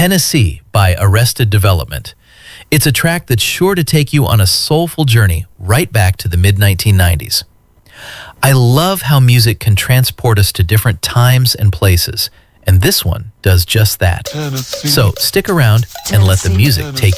Tennessee by Arrested Development. It's a track that's sure to take you on a soulful journey right back to the mid-1990s. I love how music can transport us to different times and places, and this one does just that. So stick around and let the music take